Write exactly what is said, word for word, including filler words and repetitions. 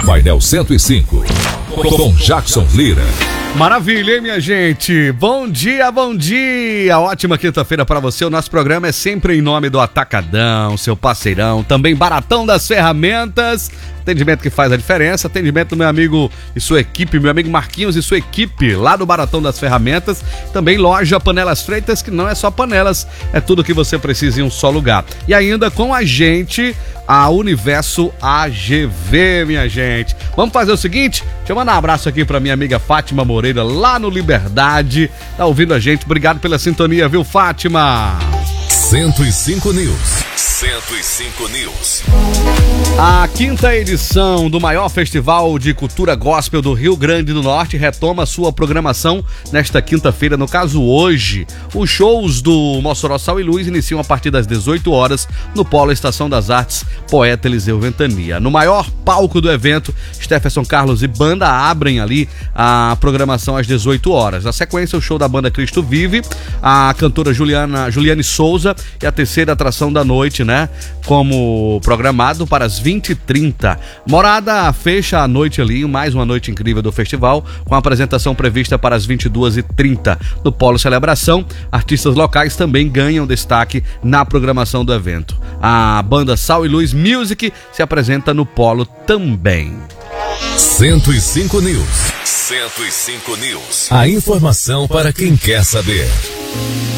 Painel cento e cinco, com Jackson Lira. Maravilha, hein, minha gente? Bom dia, bom dia! Ótima quinta-feira para você. O nosso programa é sempre em nome do Atacadão, seu parceirão, também Baratão das Ferramentas. Atendimento que faz a diferença, atendimento do meu amigo e sua equipe, meu amigo Marquinhos e sua equipe, lá do Baratão das Ferramentas. Também loja Panelas Freitas, que não é só panelas, é tudo que você precisa em um só lugar. E ainda com a gente, a Universo A G V, minha gente. Vamos fazer o seguinte, deixa eu mandar um abraço aqui pra minha amiga Fátima Moreira, lá no Liberdade. Tá ouvindo a gente, obrigado pela sintonia, viu, Fátima? cento e cinco News. cento e cinco News. A quinta edição do maior festival de cultura gospel do Rio Grande do Norte retoma sua programação nesta quinta-feira. No caso, hoje, os shows do Mossoró Sal e Luz iniciam a partir das dezoito horas no Polo Estação das Artes Poeta Eliseu Ventania. No maior palco do evento, Stefferson Carlos e banda abrem ali a programação às dezoito horas. Na sequência, o show da banda Cristo Vive, a cantora Juliana, Juliane Souza e a terceira atração da noite, né? Como programado para as vinte e trinta. Morada fecha a noite ali, mais uma noite incrível do festival, com a apresentação prevista para as vinte e duas e trinta. No Polo Celebração, artistas locais também ganham destaque na programação do evento. A banda Sal e Luz Music se apresenta no Polo também. cento e cinco News. cento e cinco News. A informação para quem quer saber.